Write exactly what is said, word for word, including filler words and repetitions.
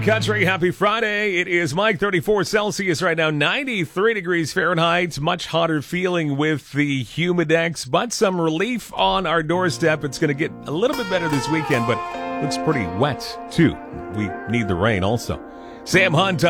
Country, happy Friday. It is Mike, thirty-four Celsius right now, ninety-three degrees Fahrenheit. Much hotter feeling with the Humidex, but some relief on our doorstep. It's going to get a little bit better this weekend, but looks pretty wet too. We need the rain also. Sam Hunt.